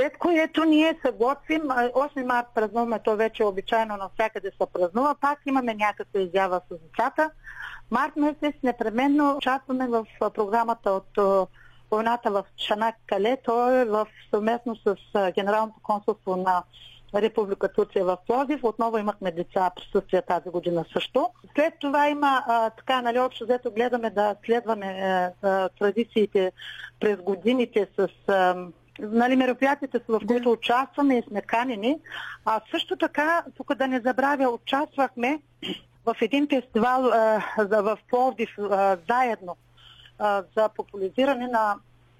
След което ние се готвим, 8 март празнуваме, то вече обичайно навсякъде се празнува, пак имаме някаква изява с децата. Март месец непременно участваме в програмата от войната в Чанаккале, то е съвместно с Генералното консулство на Република Турция в Пловдив. Отново имахме деца присъствие тази година също. След това има общо взето гледаме да следваме традициите през годините с мероприятията, в които участваме и сме канени. А също така, тук да не забравя, участвахме в един фестивал в Пловдив заедно за популяризиране на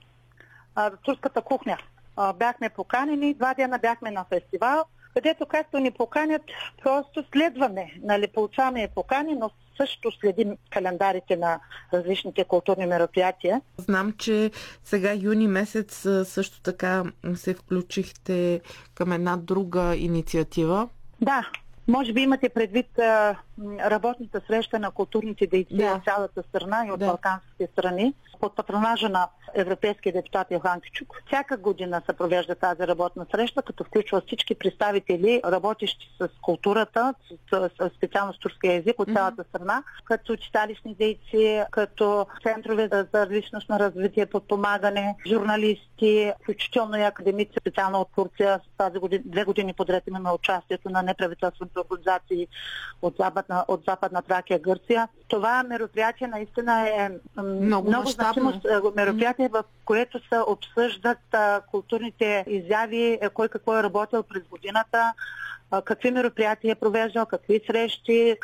турската кухня. Бяхме поканени, 2 дена бяхме на фестивал, където както ни поканят, просто следваме, получаваме покани, но също следим календарите на различните културни мероприятия. Знам, че сега юни месец също така се включихте към една друга инициатива. Да. Може би имате предвид работната среща на културните дейци от цялата страна и от балканските страни под патронажа на европейския депутат Илхан Кючук. Всяка година се провежда тази работна среща, като включва всички представители, работещи с културата, специално с турския език от цялата страна, като читалищни дейци, като центрове за личностно развитие, подпомагане, журналисти, включително и академици, специално от Турция. Тази година, 2 години подред имаме участието на неправителствените организации от Западна Тракия, Гърция. Това мероприятие наистина е много значимо мероприятие, в което се обсъждат културните изяви, кой какво е работил през годината, какви мероприятия е провеждал, какви срещи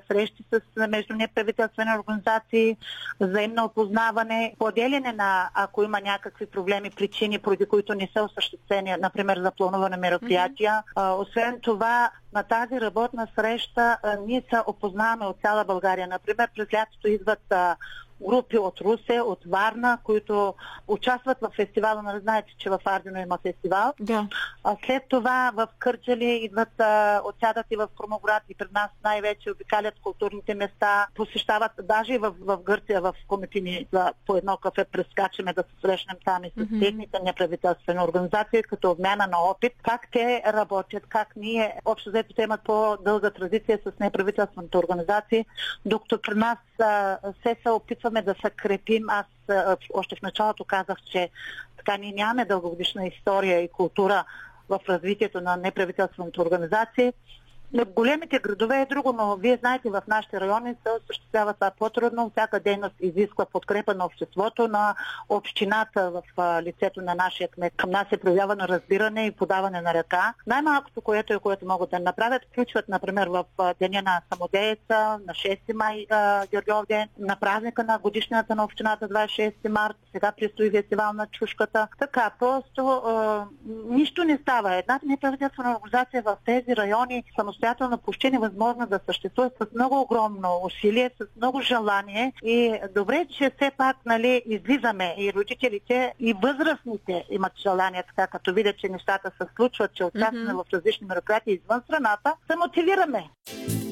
с между неправителствени организации, взаимно опознаване, поделяне на, ако има някакви проблеми, причини, поради които не са осъществени, например за плануване мероприятия. Освен това, на тази работна среща ние се опознаваме от цяла България. Например, през лятото идват групи от Русе, от Варна, които участват в фестивала. Нали знаете, че в Ардино има фестивал. Да. След това в Кърджали идват, отсядат и в Крумовград и пред нас най-вече обикалят културните места, посещават даже и в Гърция, в Кометини, по едно кафе прескачаме да се срещнем там и с техните неправителствени организации, като обмяна на опит, как те работят, как ние, общо взето те имат по-дълга традиция с неправителствените организации, докато при нас се опитваме да се крепим. Аз още в началото казах, че така ние нямаме дългогодишна история и култура в развитието на неправителствените организации. В големите градове е друго, но вие знаете, в нашите райони се осъществява това по-трудно. Всяка дейност изисква подкрепа на обществото, на общината в лицето на нашия кмет. Към нас се проявява на разбиране и подаване на ръка. Най-малкото, което могат да направят, включват, например, в деня на самодееца, на 6 май, Георгиов ден, на празника на годишнината на общината 26 март, сега предстои фестивал на чушката. Така, просто нищо не става. Една неправителствена организация в тези райони самостоятелно почти невъзможно да съществува, с много огромно усилие, с много желание и добре, че все пак излизаме и родителите, и възрастните имат желание, така като видят, че нещата се случват, че участваме в различни мероприятия извън страната, се мотивираме.